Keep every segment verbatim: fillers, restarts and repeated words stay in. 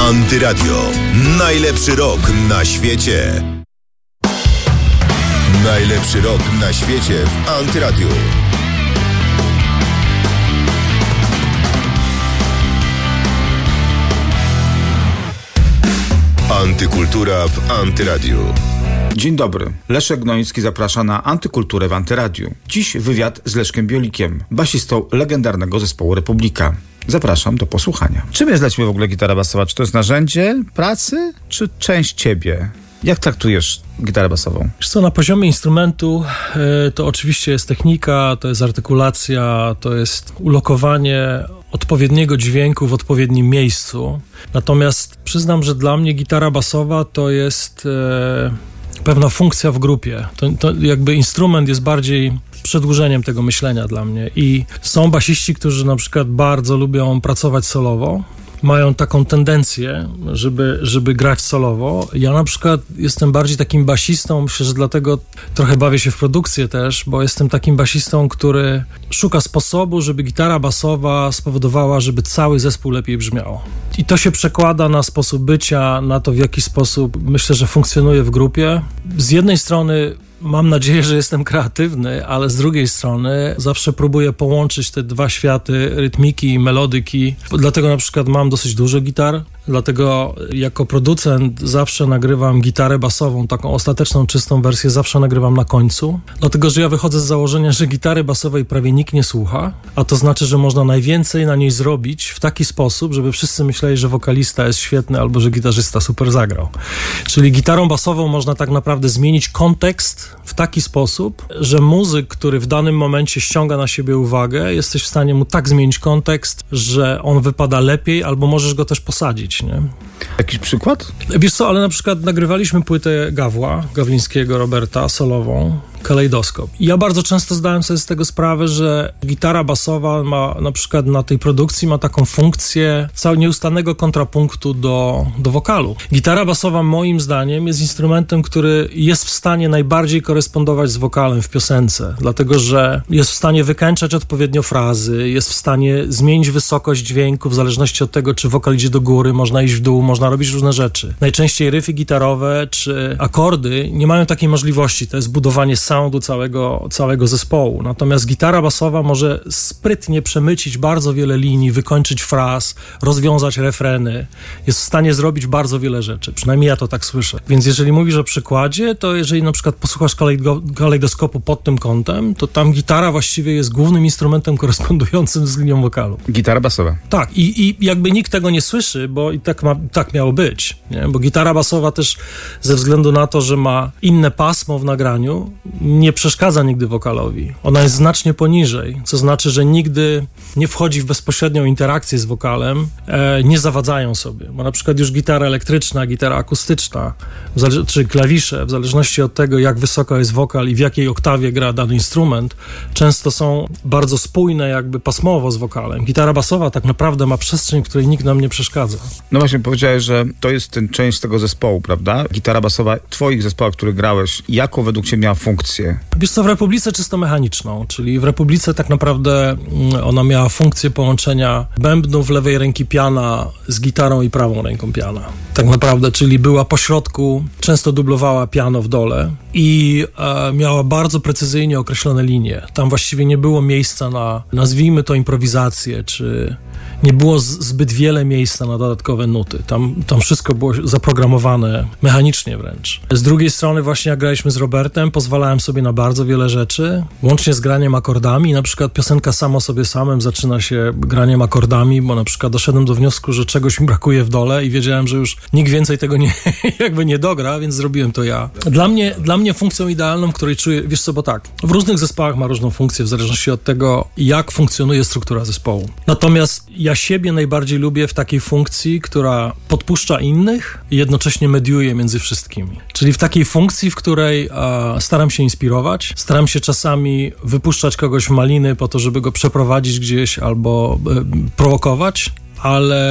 Antyradio. Najlepszy rok na świecie. Najlepszy rok na świecie w Antyradiu. Antykultura w Antyradiu. Dzień dobry. Leszek Gnoński zaprasza na Antykulturę w Antyradiu. Dziś wywiad z Leszkiem Biolikiem, basistą legendarnego zespołu Republika. Zapraszam do posłuchania. Czym jest dla ciebie w ogóle gitara basowa? Czy to jest narzędzie pracy, czy część ciebie? Jak traktujesz gitarę basową? Wiesz co, na poziomie instrumentu y, to oczywiście jest technika, to jest artykulacja, to jest ulokowanie odpowiedniego dźwięku w odpowiednim miejscu. Natomiast przyznam, że dla mnie gitara basowa to jest y, pewna funkcja w grupie. To, to jakby instrument jest bardziej przedłużeniem tego myślenia dla mnie. I są basiści, którzy na przykład bardzo lubią pracować solowo, mają taką tendencję, żeby, żeby grać solowo. Ja na przykład jestem bardziej takim basistą, myślę, że dlatego trochę bawię się w produkcję też, bo jestem takim basistą, który szuka sposobu, żeby gitara basowa spowodowała, żeby cały zespół lepiej brzmiał. I to się przekłada na sposób bycia, na to, w jaki sposób myślę, że funkcjonuje w grupie. Z jednej strony mam nadzieję, że jestem kreatywny, ale z drugiej strony zawsze próbuję połączyć te dwa światy, rytmiki i melodyki. Dlatego na przykład mam dosyć dużo gitar, dlatego jako producent zawsze nagrywam gitarę basową, taką ostateczną, czystą wersję zawsze nagrywam na końcu. Dlatego, że ja wychodzę z założenia, że gitary basowej prawie nikt nie słucha, a to znaczy, że można najwięcej na niej zrobić w taki sposób, żeby wszyscy myśleli, że wokalista jest świetny albo że gitarzysta super zagrał. Czyli gitarą basową można tak naprawdę zmienić kontekst w taki sposób, że muzyk, który w danym momencie ściąga na siebie uwagę, jesteś w stanie mu tak zmienić kontekst, że on wypada lepiej, albo możesz go też posadzić, nie? Jakiś przykład? Wiesz co, ale na przykład nagrywaliśmy płytę Gawła, Gawlińskiego Roberta, solową, Kalejdoskop. I ja bardzo często zdałem sobie z tego sprawę, że gitara basowa ma na przykład na tej produkcji ma taką funkcję całego nieustannego kontrapunktu do, do wokalu. Gitara basowa moim zdaniem jest instrumentem, który jest w stanie najbardziej korespondować z wokalem w piosence, dlatego że jest w stanie wykańczać odpowiednio frazy, jest w stanie zmienić wysokość dźwięku w zależności od tego, czy wokal idzie do góry, można iść w dół, można robić różne rzeczy. Najczęściej riffy gitarowe czy akordy nie mają takiej możliwości, to jest budowanie soundu całego, całego zespołu. Natomiast gitara basowa może sprytnie przemycić bardzo wiele linii, wykończyć fraz, rozwiązać refreny. Jest w stanie zrobić bardzo wiele rzeczy. Przynajmniej ja to tak słyszę. Więc jeżeli mówisz o przykładzie, to jeżeli na przykład posłuchasz kalejdo- kalejdoskopu pod tym kątem, to tam gitara właściwie jest głównym instrumentem korespondującym z linią wokalu. Gitara basowa. Tak. I, i jakby nikt tego nie słyszy, bo i tak, ma, tak miało być. Nie? Bo gitara basowa też ze względu na to, że ma inne pasmo w nagraniu, nie przeszkadza nigdy wokalowi. Ona jest znacznie poniżej, co znaczy, że nigdy nie wchodzi w bezpośrednią interakcję z wokalem, e, nie zawadzają sobie. Bo na przykład już gitara elektryczna, gitara akustyczna, zale- czy klawisze, w zależności od tego, jak wysoko jest wokal i w jakiej oktawie gra dany instrument, często są bardzo spójne jakby pasmowo z wokalem. Gitara basowa tak naprawdę ma przestrzeń, w której nikt nam nie przeszkadza. No właśnie, powiedziałeś, że to jest ten część tego zespołu, prawda? Gitara basowa twoich zespołach, w których grałeś, jaką według ciebie miała funkcję? Wiesz co, w Republice czysto mechaniczną, czyli w Republice tak naprawdę ona miała funkcję połączenia bębnów lewej ręki piana z gitarą i prawą ręką piana. Tak naprawdę, czyli była pośrodku, często dublowała piano w dole i e, miała bardzo precyzyjnie określone linie. Tam właściwie nie było miejsca na, nazwijmy to, improwizację, czy nie było z, zbyt wiele miejsca na dodatkowe nuty. Tam, tam wszystko było zaprogramowane mechanicznie wręcz. Z drugiej strony właśnie jak graliśmy z Robertem, pozwalałem sobie na bardzo wiele rzeczy, łącznie z graniem akordami. Na przykład piosenka Samo sobie samym zaczyna się graniem akordami, bo na przykład doszedłem do wniosku, że czegoś mi brakuje w dole i wiedziałem, że już nikt więcej tego nie, jakby nie dogra, więc zrobiłem to ja. Dla mnie, dla mnie funkcją idealną, w której czuję, wiesz co, bo tak, w różnych zespołach ma różną funkcję w zależności od tego, jak funkcjonuje struktura zespołu. Natomiast ja siebie najbardziej lubię w takiej funkcji, która podpuszcza innych i jednocześnie mediuje między wszystkimi. Czyli w takiej funkcji, w której e, staram się inspirować, staram się czasami wypuszczać kogoś w maliny po to, żeby go przeprowadzić gdzieś albo e, prowokować, ale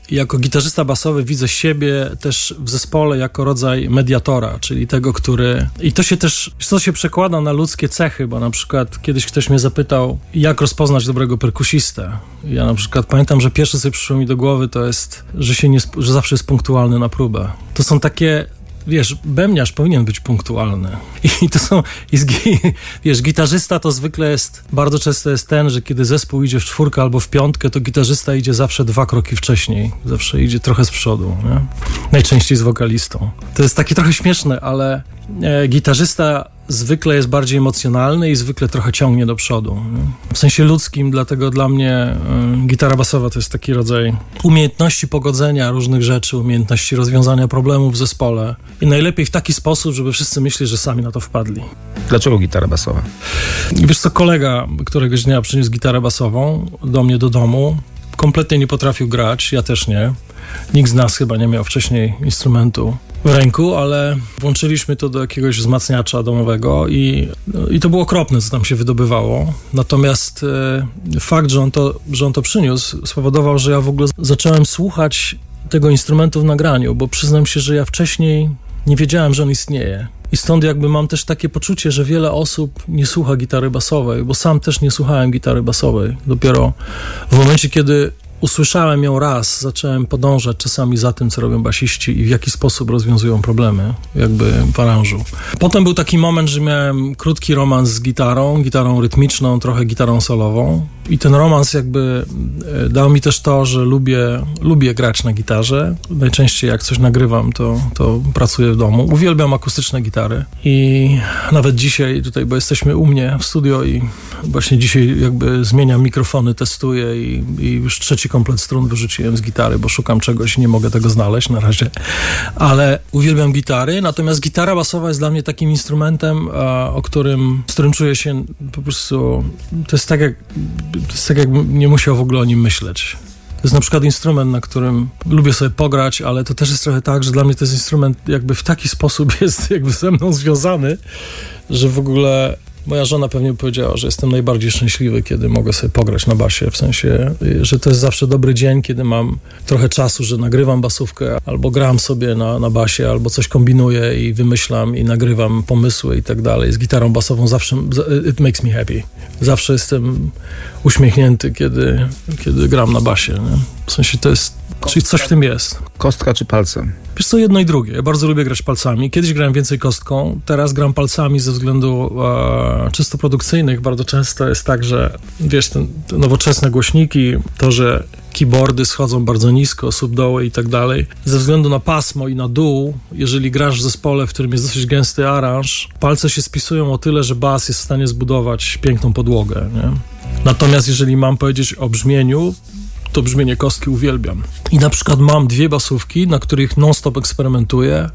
jako gitarzysta basowy widzę siebie też w zespole jako rodzaj mediatora, czyli tego, który... I to się też, to się przekłada na ludzkie cechy, bo na przykład kiedyś ktoś mnie zapytał, jak rozpoznać dobrego perkusistę. Ja na przykład pamiętam, że pierwsze, co przyszło mi do głowy, to jest, że, się nie, że zawsze jest punktualny na próbę. To są takie... Wiesz, bębniarz powinien być punktualny. I to są, i z, wiesz, gitarzysta to zwykle jest, bardzo często jest ten, że kiedy zespół idzie w czwórkę albo w piątkę, to gitarzysta idzie zawsze dwa kroki wcześniej. Zawsze idzie trochę z przodu, nie? Najczęściej z wokalistą. To jest takie trochę śmieszne, ale e, gitarzysta zwykle jest bardziej emocjonalny i zwykle trochę ciągnie do przodu. Nie? W sensie ludzkim, dlatego dla mnie y, gitara basowa to jest taki rodzaj umiejętności pogodzenia różnych rzeczy, umiejętności rozwiązania problemów w zespole i najlepiej w taki sposób, żeby wszyscy myśleli, że sami na to wpadli. Dlaczego gitara basowa? Wiesz co, kolega któregoś dnia przyniósł gitarę basową do mnie do domu. Kompletnie nie potrafił grać, ja też nie. Nikt z nas chyba nie miał wcześniej instrumentu w ręku, ale włączyliśmy to do jakiegoś wzmacniacza domowego i, no, i to było okropne, co tam się wydobywało. Natomiast e, fakt, że on, to, że on to przyniósł, spowodował, że ja w ogóle zacząłem słuchać tego instrumentu w nagraniu, bo przyznam się, że ja wcześniej nie wiedziałem, że on istnieje. I stąd jakby mam też takie poczucie, że wiele osób nie słucha gitary basowej, bo sam też nie słuchałem gitary basowej. Dopiero w momencie, kiedy usłyszałem ją raz, zacząłem podążać czasami za tym, co robią basiści i w jaki sposób rozwiązują problemy, jakby w aranżu. Potem był taki moment, że miałem krótki romans z gitarą, gitarą rytmiczną, trochę gitarą solową i ten romans jakby dał mi też to, że lubię, lubię grać na gitarze. Najczęściej jak coś nagrywam, to, to pracuję w domu. Uwielbiam akustyczne gitary i nawet dzisiaj tutaj, bo jesteśmy u mnie w studio i właśnie dzisiaj jakby zmieniam mikrofony, testuję i, i już trzeci komplet strun wyrzuciłem z gitary, bo szukam czegoś i nie mogę tego znaleźć na razie, ale uwielbiam gitary, natomiast gitara basowa jest dla mnie takim instrumentem, o którym, z którym czuję się po prostu, to jest tak jak, to jest tak jakbym nie musiał w ogóle o nim myśleć. To jest na przykład instrument, na którym lubię sobie pograć, ale to też jest trochę tak, że dla mnie to jest instrument jakby w taki sposób jest jakby ze mną związany, że w ogóle moja żona pewnie powiedziała, że jestem najbardziej szczęśliwy, kiedy mogę sobie pograć na basie, w sensie, że to jest zawsze dobry dzień, kiedy mam trochę czasu, że nagrywam basówkę, albo gram sobie na, na basie, albo coś kombinuję i wymyślam i nagrywam pomysły i tak dalej. Z gitarą basową zawsze, it makes me happy. Zawsze jestem uśmiechnięty, kiedy, kiedy gram na basie, nie? W sensie to jest, czyli coś w tym jest. Kostka czy palcem? Wiesz co, jedno i drugie. Ja bardzo lubię grać palcami. Kiedyś grałem więcej kostką, teraz gram palcami ze względu e, czysto produkcyjnych. Bardzo często jest tak, że wiesz, ten, te nowoczesne głośniki, to, że keyboardy schodzą bardzo nisko, subdoły i tak dalej. Ze względu na pasmo i na dół, jeżeli grasz w zespole, w którym jest dosyć gęsty aranż, palce się spisują o tyle, że bas jest w stanie zbudować piękną podłogę, nie? Natomiast jeżeli mam powiedzieć o brzmieniu, to brzmienie kostki uwielbiam. I na przykład mam dwie basówki, na których non-stop eksperymentuję.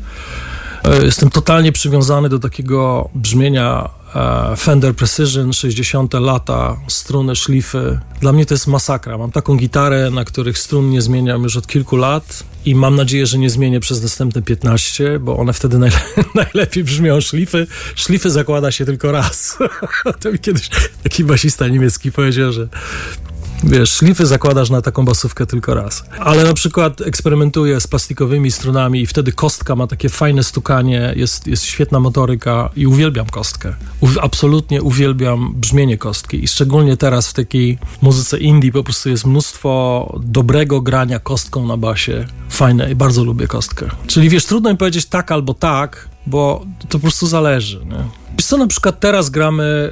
Jestem totalnie przywiązany do takiego brzmienia Fender Precision, sześćdziesiąte lata, struny, szlify. Dla mnie to jest masakra. Mam taką gitarę, na których strun nie zmieniam już od kilku lat i mam nadzieję, że nie zmienię przez następne piętnaście, bo one wtedy najle- najlepiej brzmią. Szlify, szlify zakłada się tylko raz. To mi kiedyś taki basista niemiecki powiedział, że wiesz, szlify zakładasz na taką basówkę tylko raz. Ale na przykład eksperymentuję z plastikowymi strunami i wtedy kostka ma takie fajne stukanie, jest, jest świetna motoryka i uwielbiam kostkę. U, absolutnie uwielbiam brzmienie kostki i szczególnie teraz w takiej muzyce indie po prostu jest mnóstwo dobrego grania kostką na basie. Fajne i bardzo lubię kostkę. Czyli wiesz, trudno mi powiedzieć tak albo tak, bo to po prostu zależy, nie? Wiesz co, na przykład teraz gramy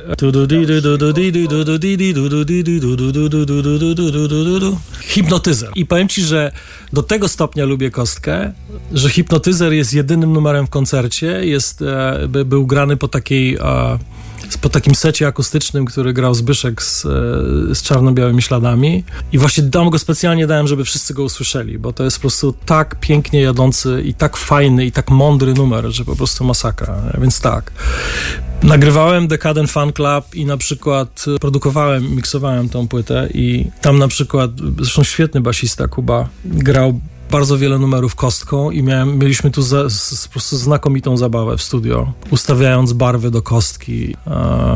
Hipnotyzer. I powiem ci, że do tego stopnia lubię kostkę, że Hipnotyzer jest jedynym numerem w koncercie, jest, by, był grany po takiej po takim secie akustycznym, który grał Zbyszek z, z czarno-białymi śladami i właśnie dam go specjalnie dałem, żeby wszyscy go usłyszeli, bo to jest po prostu tak pięknie jadący i tak fajny i tak mądry numer, że po prostu masakra, nie? Więc tak. Nagrywałem Decadent Fan Club i na przykład produkowałem, miksowałem tą płytę i tam na przykład, zresztą świetny basista Kuba, grał bardzo wiele numerów kostką i miałem, mieliśmy tu za, z, po prostu znakomitą zabawę w studio, ustawiając barwy do kostki. E,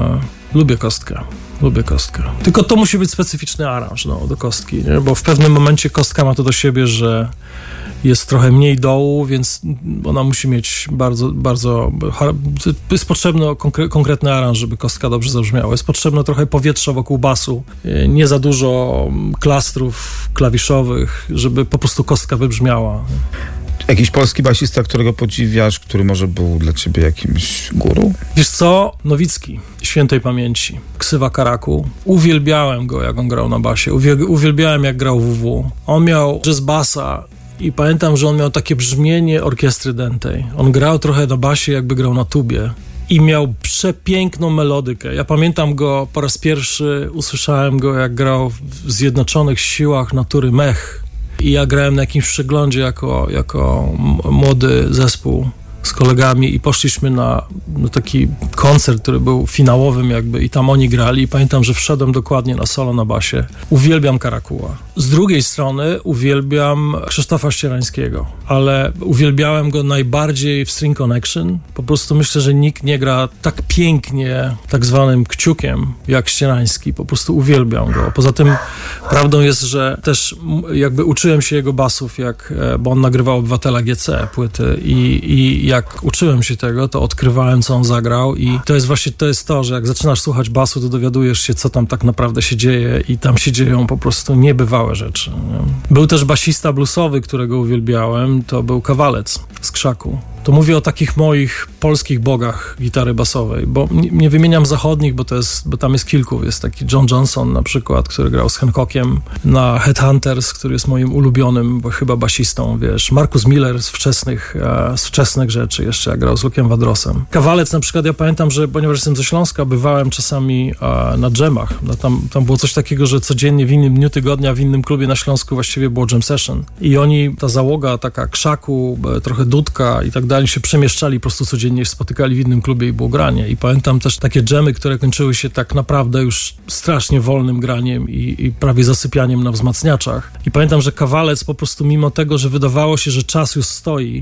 Lubię kostkę. Lubię kostkę. Tylko to musi być specyficzny aranż no, do kostki, nie? Bo w pewnym momencie kostka ma to do siebie, że jest trochę mniej dołu, więc ona musi mieć bardzo, bardzo... Jest potrzebny konkre- konkretny aranż, żeby kostka dobrze zabrzmiała. Jest potrzebne trochę powietrza wokół basu, nie za dużo klastrów klawiszowych, żeby po prostu kostka wybrzmiała. Jakiś polski basista, którego podziwiasz, który może był dla ciebie jakimś guru? Wiesz co? Nowicki, świętej pamięci, ksywa Karaku. Uwielbiałem go, jak on grał na basie. Uwiel- uwielbiałem, jak grał W W. On miał jazz bassa i pamiętam, że on miał takie brzmienie orkiestry dętej. On grał trochę na basie, jakby grał na tubie. I miał przepiękną melodykę. Ja pamiętam go po raz pierwszy, usłyszałem go, jak grał w Zjednoczonych Siłach Natury Mech. I ja grałem na jakimś przeglądzie jako, jako młody zespół z kolegami i poszliśmy na, na taki koncert, który był finałowym jakby i tam oni grali i pamiętam, że wszedłem dokładnie na solo na basie. Uwielbiam Karakuła. Z drugiej strony uwielbiam Krzysztofa Ścierańskiego, ale uwielbiałem go najbardziej w String Connection. Po prostu myślę, że nikt nie gra tak pięknie tak zwanym kciukiem jak Ścierański. Po prostu uwielbiam go. Poza tym prawdą jest, że też jakby uczyłem się jego basów, jak, bo on nagrywał Obywatela G C płyty i, i jak uczyłem się tego, to odkrywałem, co on zagrał i to jest właśnie to, jest to, że jak zaczynasz słuchać basu, to dowiadujesz się, co tam tak naprawdę się dzieje i tam się dzieją po prostu niebywałe rzeczy. Nie? Był też basista bluesowy, którego uwielbiałem, to był Kawalec z Krzaku. To mówię o takich moich polskich bogach gitary basowej, bo nie, nie wymieniam zachodnich, bo to jest, bo tam jest kilku. Jest taki John Johnson na przykład, który grał z Hancockiem na Headhunters, który jest moim ulubionym, bo chyba basistą, wiesz. Marcus Miller z wczesnych, e, z wczesnych rzeczy jeszcze, jak grał z Lukiem Wadrosem. Kawalec na przykład, ja pamiętam, że ponieważ jestem ze Śląska, bywałem czasami e, na dżemach. No, tam, tam było coś takiego, że codziennie w innym dniu tygodnia, w innym klubie na Śląsku właściwie było jam session. I oni, ta załoga taka Krzaku, trochę Dudka i tak dalej, się przemieszczali po prostu codziennie, się spotykali w innym klubie i było granie. I pamiętam też takie dżemy, które kończyły się tak naprawdę już strasznie wolnym graniem i, i prawie zasypianiem na wzmacniaczach. I pamiętam, że Kawalec po prostu mimo tego, że wydawało się, że czas już stoi,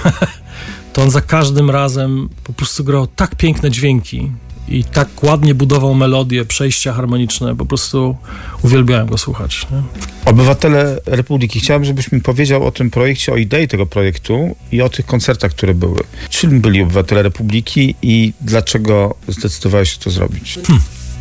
to on za każdym razem po prostu grał tak piękne dźwięki i tak ładnie budował melodię, przejścia harmoniczne, po prostu uwielbiałem go słuchać. Nie? Obywatele Republiki. Chciałem, żebyś mi powiedział o tym projekcie, o idei tego projektu i o tych koncertach, które były. Czym byli Obywatele Republiki i dlaczego zdecydowałeś się to zrobić? Hmm.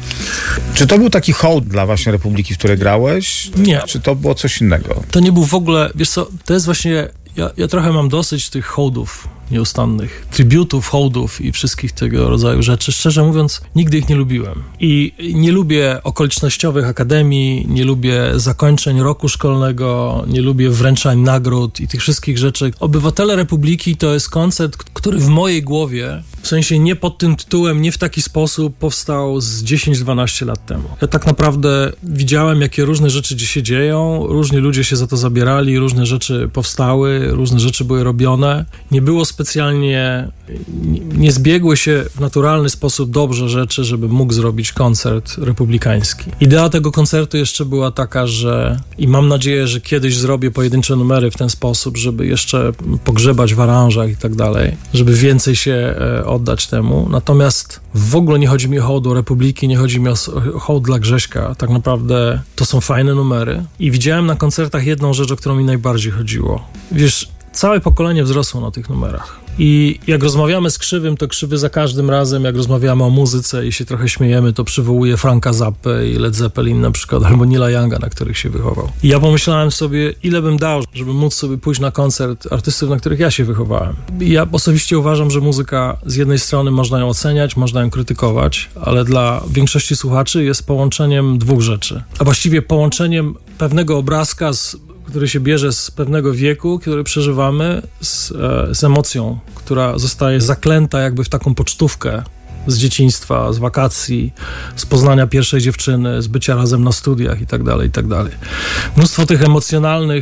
Czy to był taki hołd dla właśnie Republiki, w której grałeś? Nie. Czy to było coś innego? To nie był w ogóle, wiesz co, to jest właśnie, ja, ja trochę mam dosyć tych hołdów nieustannych, tributów, hołdów i wszystkich tego rodzaju rzeczy. Szczerze mówiąc, nigdy ich nie lubiłem. I nie lubię okolicznościowych akademii, nie lubię zakończeń roku szkolnego, nie lubię wręczań nagród i tych wszystkich rzeczy. Obywatele Republiki to jest koncert, który w mojej głowie, w sensie nie pod tym tytułem, nie w taki sposób powstał z dziesięć dwanaście lat temu. Ja tak naprawdę widziałem, jakie różne rzeczy gdzie się dzieją, różni ludzie się za to zabierali, różne rzeczy powstały, różne rzeczy były robione. Nie było specjalnie, nie zbiegły się w naturalny sposób dobrze rzeczy, żeby mógł zrobić koncert republikański. Idea tego koncertu jeszcze była taka, że i mam nadzieję, że kiedyś zrobię pojedyncze numery w ten sposób, żeby jeszcze pogrzebać w aranżach i tak dalej, żeby więcej się e, oddać temu. Natomiast w ogóle nie chodzi mi o hołd do Republiki, nie chodzi mi o hołd dla Grześka. Tak naprawdę to są fajne numery. I widziałem na koncertach jedną rzecz, o którą mi najbardziej chodziło. Wiesz, całe pokolenie wzrosło na tych numerach. I jak rozmawiamy z Krzywym, to Krzywy za każdym razem, jak rozmawiamy o muzyce i się trochę śmiejemy, to przywołuje Franka Zappę i Led Zeppelin na przykład, albo Neila Younga, na których się wychował. I ja pomyślałem sobie, ile bym dał, żeby móc sobie pójść na koncert artystów, na których ja się wychowałem. I ja osobiście uważam, że muzyka z jednej strony można ją oceniać, można ją krytykować, ale dla większości słuchaczy jest połączeniem dwóch rzeczy. A właściwie połączeniem pewnego obrazka z który się bierze z pewnego wieku, który przeżywamy, z, e, z emocją, która zostaje zaklęta jakby w taką pocztówkę z dzieciństwa, z wakacji, z poznania pierwszej dziewczyny, z bycia razem na studiach i tak dalej, i tak dalej. Mnóstwo tych emocjonalnych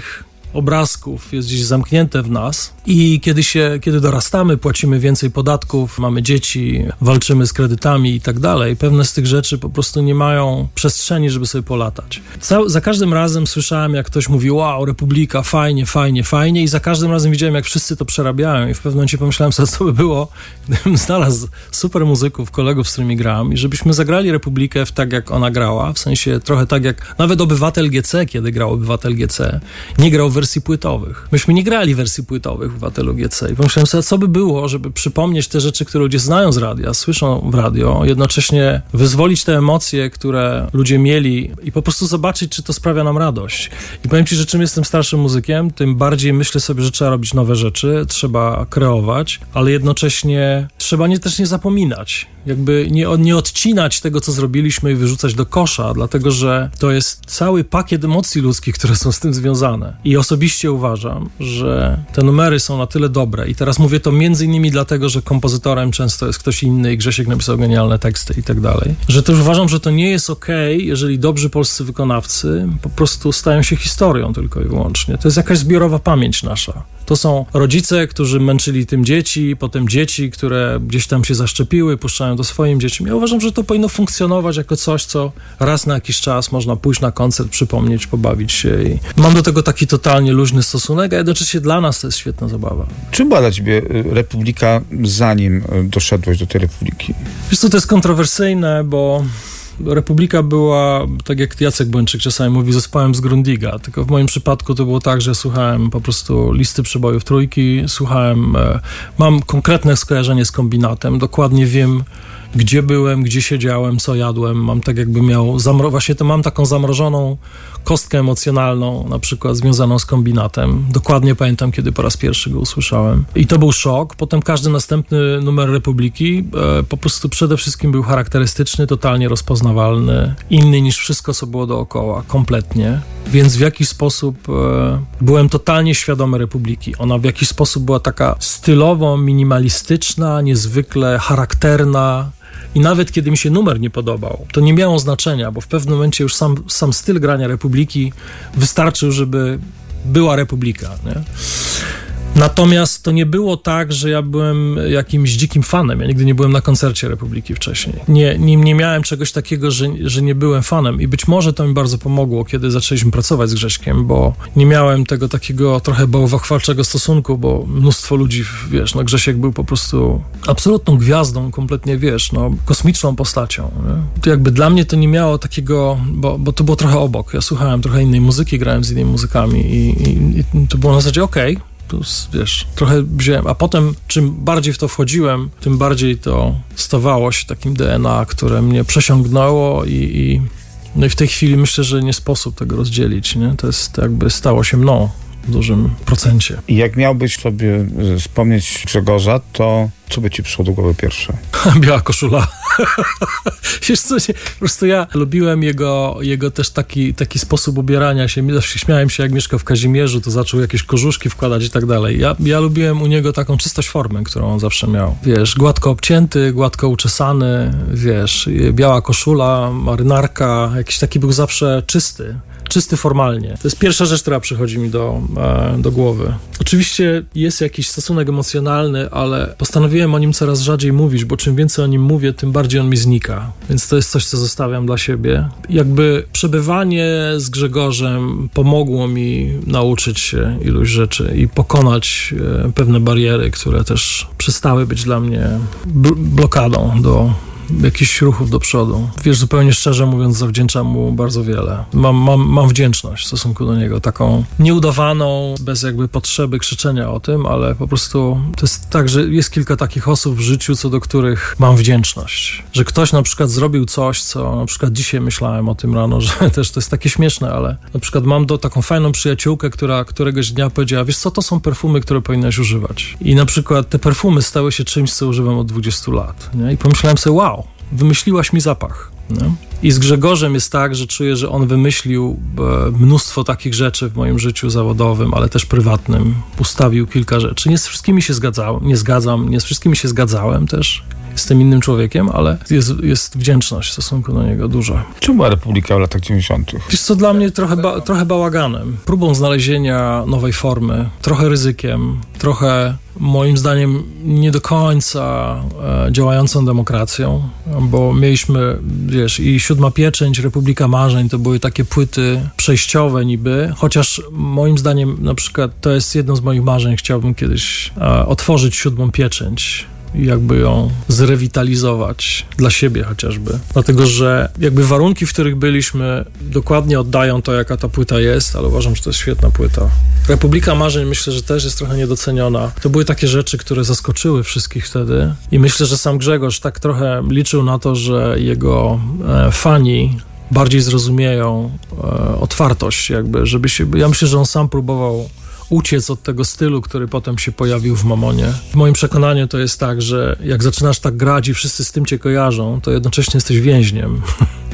obrazków jest gdzieś zamknięte w nas i kiedy się, kiedy dorastamy, płacimy więcej podatków, mamy dzieci, walczymy z kredytami i tak dalej, pewne z tych rzeczy po prostu nie mają przestrzeni, żeby sobie polatać. Ca- za każdym razem słyszałem, jak ktoś mówi, wow, Republika, fajnie, fajnie, fajnie i za każdym razem widziałem, jak wszyscy to przerabiają i w pewnym momencie pomyślałem sobie, co by było, gdybym znalazł super muzyków, kolegów, z którymi gram i żebyśmy zagrali Republikę w tak, jak ona grała, w sensie trochę tak, jak nawet Obywatel G C, kiedy grał Obywatel G C, nie grał w wersji płytowych. Myśmy nie grali wersji płytowych w Obywatelu G C i pomyślałem sobie, co by było, żeby przypomnieć te rzeczy, które ludzie znają z radia, słyszą w radio, jednocześnie wyzwolić te emocje, które ludzie mieli i po prostu zobaczyć, czy to sprawia nam radość. I powiem ci, że czym jestem starszym muzykiem, tym bardziej myślę sobie, że trzeba robić nowe rzeczy, trzeba kreować, ale jednocześnie trzeba nie, też nie zapominać. Jakby nie, nie odcinać tego, co zrobiliśmy i wyrzucać do kosza, dlatego, że to jest cały pakiet emocji ludzkich, które są z tym związane. I osobiście uważam, że te numery są na tyle dobre i teraz mówię to między innymi dlatego, że kompozytorem często jest ktoś inny i Grzesiek napisał genialne teksty i tak dalej, że też uważam, że to nie jest okej, okay, jeżeli dobrzy polscy wykonawcy po prostu stają się historią tylko i wyłącznie. To jest jakaś zbiorowa pamięć nasza. To są rodzice, którzy męczyli tym dzieci, potem dzieci, które gdzieś tam się zaszczepiły, puszczają to swoim dzieciom. Ja uważam, że to powinno funkcjonować jako coś, co raz na jakiś czas można pójść na koncert, przypomnieć, pobawić się. I mam do tego taki totalnie luźny stosunek, a jednocześnie dla nas to jest świetna zabawa. Czym była dla ciebie Republika, zanim doszedłeś do tej Republiki? Wiesz co, to jest kontrowersyjne, bo Republika była, tak jak Jacek Bończyk czasami mówi, zespołem z Grundiga, tylko w moim przypadku to było tak, że słuchałem po prostu listy przebojów Trójki, słuchałem, e, mam konkretne skojarzenie z kombinatem, dokładnie wiem, gdzie byłem, gdzie siedziałem, co jadłem, mam tak jakby miał, zamro- właśnie to mam taką zamrożoną kostkę emocjonalną, na przykład związaną z kombinatem. Dokładnie pamiętam, kiedy po raz pierwszy go usłyszałem. I to był szok. Potem każdy następny numer Republiki e, po prostu przede wszystkim był charakterystyczny, totalnie rozpoznawalny, inny niż wszystko, co było dookoła, kompletnie. Więc w jakiś sposób e, byłem totalnie świadomy Republiki. Ona w jakiś sposób była taka stylowo, minimalistyczna, niezwykle charakterna. I nawet kiedy mi się numer nie podobał, to nie miało znaczenia, bo w pewnym momencie już sam, sam styl grania Republiki wystarczył, żeby była Republika, nie? Natomiast to nie było tak, że ja byłem jakimś dzikim fanem. Ja nigdy nie byłem na koncercie Republiki wcześniej. Nie, nie, nie miałem czegoś takiego, że, że nie byłem fanem. I być może to mi bardzo pomogło, kiedy zaczęliśmy pracować z Grześkiem, bo nie miałem tego takiego trochę bałwochwalczego stosunku, bo mnóstwo ludzi, wiesz, no Grzesiek był po prostu absolutną gwiazdą, kompletnie, wiesz, no kosmiczną postacią. Nie? To jakby dla mnie to nie miało takiego, bo, bo to było trochę obok. Ja słuchałem trochę innej muzyki, grałem z innymi muzykami i, i, i to było na zasadzie okej, okay. Wiesz, trochę wziąłem, a potem czym bardziej w to wchodziłem, tym bardziej to stawało się takim D N A, które mnie przesiągnęło i, i no i w tej chwili myślę, że nie sposób tego rozdzielić, nie? To jest jakby stało się mną w dużym procencie. I jak miałbyś sobie wspomnieć Grzegorza, to co by ci przyszło do głowy pierwsze? Biała koszula. Wiesz co, nie, po prostu ja lubiłem jego, jego też taki, taki sposób ubierania się. Zawsze śmiałem się, jak mieszkał w Kazimierzu, to zaczął jakieś kożuszki wkładać i tak dalej. Ja, ja lubiłem u niego taką czystość formy, którą on zawsze miał. Wiesz, gładko obcięty, gładko uczesany, wiesz, biała koszula, marynarka, jakiś taki był zawsze czysty. Czysty formalnie. To jest pierwsza rzecz, która przychodzi mi do, e, do głowy. Oczywiście jest jakiś stosunek emocjonalny, ale postanowiłem o nim coraz rzadziej mówić, bo czym więcej o nim mówię, tym bardziej on mi znika. Więc to jest coś, co zostawiam dla siebie. Jakby przebywanie z Grzegorzem pomogło mi nauczyć się iluś rzeczy i pokonać e, pewne bariery, które też przestały być dla mnie bl- blokadą do jakichś ruchów do przodu. Wiesz, zupełnie szczerze mówiąc, zawdzięczam mu bardzo wiele. Mam, mam, mam wdzięczność w stosunku do niego, taką nieudawaną, bez jakby potrzeby krzyczenia o tym, ale po prostu to jest tak, że jest kilka takich osób w życiu, co do których mam wdzięczność. Że ktoś na przykład zrobił coś, co na przykład dzisiaj myślałem o tym rano, że też to jest takie śmieszne, ale na przykład mam do taką fajną przyjaciółkę, która któregoś dnia powiedziała, wiesz co, to są perfumy, które powinnaś używać. I na przykład te perfumy stały się czymś, co używam od dwudziestu lat. Nie? I pomyślałem sobie, wow, wymyśliłaś mi zapach. Nie? I z Grzegorzem jest tak, że czuję, że on wymyślił e, mnóstwo takich rzeczy w moim życiu zawodowym, ale też prywatnym. Ustawił kilka rzeczy. Nie z wszystkimi się zgadzałem, nie zgadzam, nie z wszystkimi się zgadzałem też. jestem innym człowiekiem, ale jest, jest wdzięczność w stosunku do niego duża. Czym była Republika w latach dziewięćdziesiątych? Wiesz co, dla mnie trochę, ba- trochę bałaganem, próbą znalezienia nowej formy, trochę ryzykiem, trochę moim zdaniem nie do końca e, działającą demokracją, bo mieliśmy, wiesz, i Siódma Pieczęć, Republika Marzeń, to były takie płyty przejściowe niby, chociaż moim zdaniem na przykład to jest jedno z moich marzeń, chciałbym kiedyś e, otworzyć Siódmą Pieczęć i jakby ją zrewitalizować dla siebie chociażby. Dlatego, że jakby warunki, w których byliśmy, dokładnie oddają to, jaka ta płyta jest, ale uważam, że to jest świetna płyta. Republika Marzeń myślę, że też jest trochę niedoceniona. To były takie rzeczy, które zaskoczyły wszystkich wtedy i myślę, że sam Grzegorz tak trochę liczył na to, że jego e, fani bardziej zrozumieją e, otwartość jakby, żeby się... Ja myślę, że on sam próbował uciec od tego stylu, który potem się pojawił w Mamonie. W moim przekonaniu to jest tak, że jak zaczynasz tak grać i wszyscy z tym cię kojarzą, to jednocześnie jesteś więźniem.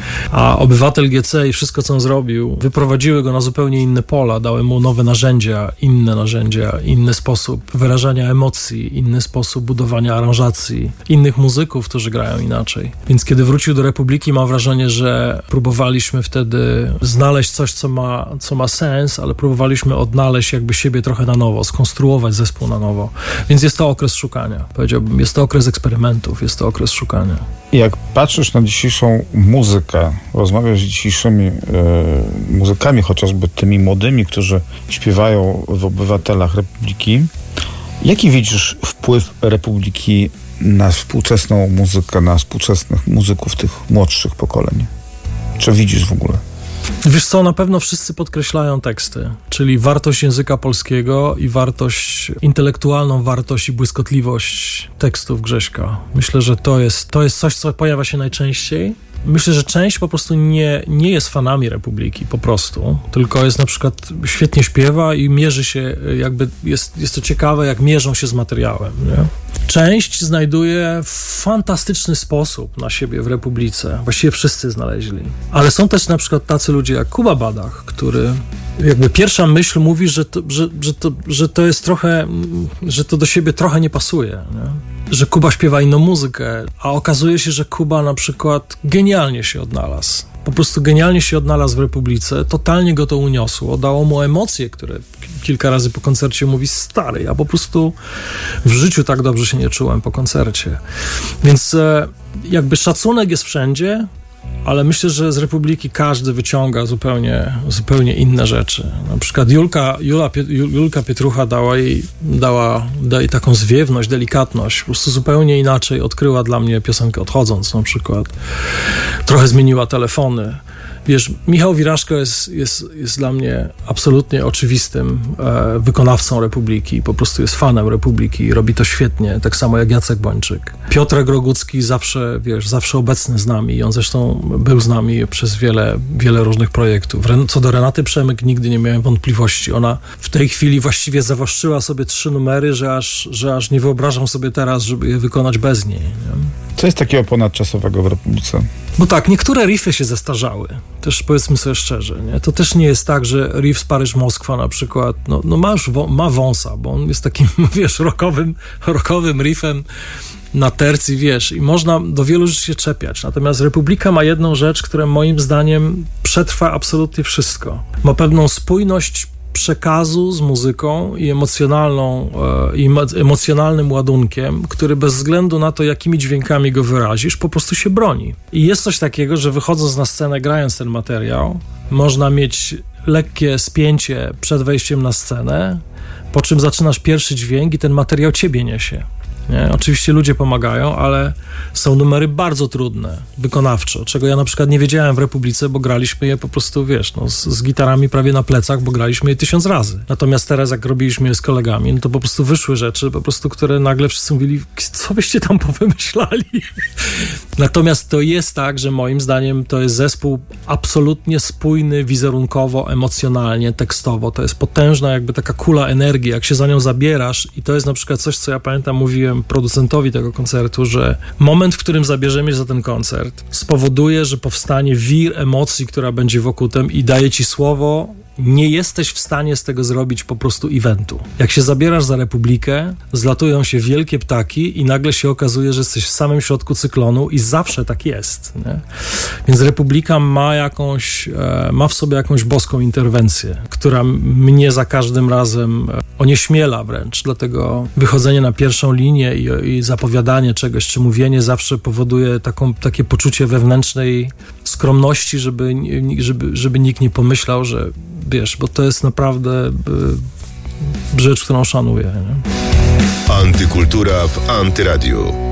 A Obywatel G C i wszystko, co on zrobił, wyprowadziły go na zupełnie inne pola, dały mu nowe narzędzia, inne narzędzia, inny sposób wyrażania emocji, inny sposób budowania aranżacji, innych muzyków, którzy grają inaczej. Więc kiedy wrócił do Republiki, mam wrażenie, że próbowaliśmy wtedy znaleźć coś, co ma, co ma sens, ale próbowaliśmy odnaleźć jakby siebie trochę na nowo, skonstruować zespół na nowo. Więc jest to okres szukania. Powiedziałbym, jest to okres eksperymentów, jest to okres szukania. Jak patrzysz na dzisiejszą muzykę, rozmawiasz z dzisiejszymi e, muzykami, chociażby tymi młodymi, którzy śpiewają w Obywatelach Republiki, jaki widzisz wpływ Republiki na współczesną muzykę, na współczesnych muzyków tych młodszych pokoleń? Czy widzisz w ogóle? Wiesz co, na pewno wszyscy podkreślają teksty, czyli wartość języka polskiego i wartość, intelektualną wartość i błyskotliwość tekstów Grześka. Myślę, że to jest, to jest coś, co pojawia się najczęściej. Myślę, że część po prostu nie, nie jest fanami Republiki, po prostu, tylko jest na przykład świetnie śpiewa i mierzy się, jakby jest, jest to ciekawe, jak mierzą się z materiałem, nie? Część znajduje fantastyczny sposób na siebie w Republice. Właściwie wszyscy znaleźli. Ale są też na przykład tacy ludzie jak Kuba Badach, który jakby pierwsza myśl mówi, że to, że, że to, że to jest trochę, że to do siebie trochę nie pasuje, nie? Że Kuba śpiewa inną muzykę, a okazuje się, że Kuba na przykład genialnie się odnalazł. Po prostu genialnie się odnalazł w Republice, totalnie go to uniosło, dało mu emocje, które kilka razy po koncercie mówi, stary, ja po prostu w życiu tak dobrze się nie czułem po koncercie. Więc jakby szacunek jest wszędzie, ale myślę, że z Republiki każdy wyciąga zupełnie, zupełnie inne rzeczy. Na przykład Julka, Jula, Julka Pietrucha dała jej, dała, dała jej taką zwiewność, delikatność. Po prostu zupełnie inaczej odkryła dla mnie piosenkę Odchodząc na przykład. Trochę zmieniła telefony. Wiesz, Michał Wiraszko jest, jest, jest dla mnie absolutnie oczywistym e, wykonawcą Republiki. Po prostu jest fanem Republiki i robi to świetnie, tak samo jak Jacek Bończyk. Piotr Grogucki zawsze, wiesz, zawsze obecny z nami i on zresztą był z nami przez wiele, wiele różnych projektów. Co do Renaty Przemyk nigdy nie miałem wątpliwości. Ona w tej chwili właściwie zawłaszczyła sobie trzy numery, że aż, że aż nie wyobrażam sobie teraz, żeby je wykonać bez niej. Nie? Co jest takiego ponadczasowego w Republice? Bo tak, niektóre riffy się zestarzały. Też powiedzmy sobie szczerze, nie? To też nie jest tak, że riff z Paryż-Moskwa na przykład, no, no ma już wo- ma wąsa, bo on jest takim, wiesz, rockowym, rockowym riffem na tercji, wiesz, i można do wielu rzeczy się czepiać. Natomiast Republika ma jedną rzecz, która moim zdaniem przetrwa absolutnie wszystko. Ma pewną spójność przekazu z muzyką i emocjonalną, e, i emocjonalnym ładunkiem, który bez względu na to, jakimi dźwiękami go wyrazisz, po prostu się broni. I jest coś takiego, że wychodząc na scenę, grając ten materiał, można mieć lekkie spięcie przed wejściem na scenę, po czym zaczynasz pierwszy dźwięk i ten materiał ciebie niesie. Nie? Oczywiście ludzie pomagają, ale są numery bardzo trudne, wykonawczo, czego ja na przykład nie wiedziałem w Republice, bo graliśmy je po prostu, wiesz, no, z, z gitarami prawie na plecach, bo graliśmy je tysiąc razy. Natomiast teraz, jak robiliśmy je z kolegami, no to po prostu wyszły rzeczy, po prostu, które nagle wszyscy mówili, co byście tam powymyślali? Natomiast to jest tak, że moim zdaniem to jest zespół absolutnie spójny wizerunkowo, emocjonalnie, tekstowo. To jest potężna jakby taka kula energii, jak się za nią zabierasz i to jest na przykład coś, co ja pamiętam, mówiłem powiedziałem producentowi tego koncertu, że moment, w którym zabierzemy się za ten koncert, spowoduje, że powstanie wir emocji, która będzie wokół tym i daje ci słowo, nie jesteś w stanie z tego zrobić po prostu eventu. Jak się zabierasz za Republikę, zlatują się wielkie ptaki i nagle się okazuje, że jesteś w samym środku cyklonu i zawsze tak jest. Nie? Więc Republika ma jakąś, e, ma w sobie jakąś boską interwencję, która mnie za każdym razem onieśmiela wręcz. Dlatego wychodzenie na pierwszą linię i, i zapowiadanie czegoś, czy mówienie zawsze powoduje taką, takie poczucie wewnętrznej skromności, żeby, żeby, żeby nikt nie pomyślał, że wiesz, bo to jest naprawdę y, rzecz, którą szanuję. Nie? Antykultura w Antyradiu.